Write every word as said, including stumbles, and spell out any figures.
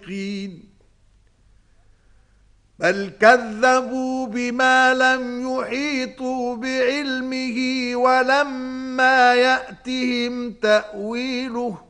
الصادقين بل كذبوا بما لم يحيطوا بعلمه ولما يأتهم تأويله